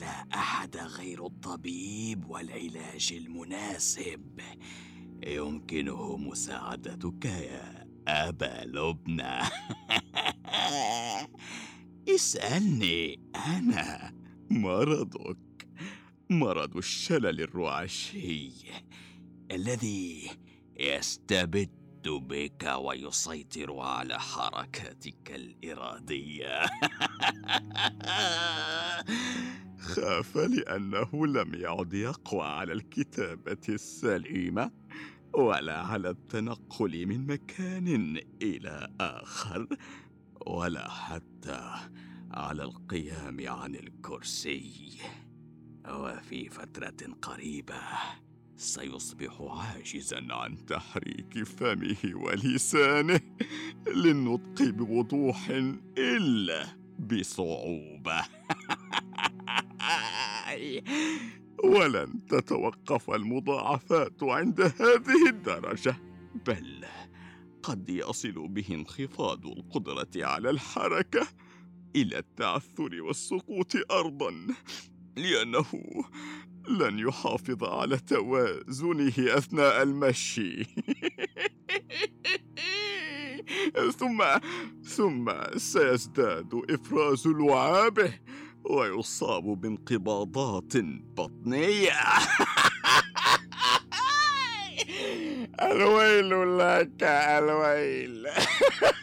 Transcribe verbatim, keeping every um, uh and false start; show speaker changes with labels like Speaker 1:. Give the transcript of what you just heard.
Speaker 1: لا أحد غير الطبيب والعلاج المناسب يمكنه مساعدتك يا أبا لبنى. اسألني أنا. مرضك مرض الشلل الرعاشي الذي يستبد بك ويسيطر على حركاتك الإرادية. خاف لأنه لم يعد يقوى على الكتابة السليمة ولا على التنقل من مكان إلى آخر ولا حتى على القيام عن الكرسي. وفي فترة قريبة سيصبح عاجزاً عن تحريك فمه ولسانه للنطق بوضوح إلا بصعوبة. ولن تتوقف المضاعفات عند هذه الدرجة، بل قد يصل به انخفاض القدرة على الحركة إلى التعثر والسقوط أرضاً، لأنه لن يحافظ على توازنه أثناء المشي. ثم ثم سيزداد إفراز لعابه ويصاب بانقباضات بطنية. الويل لك، الويل.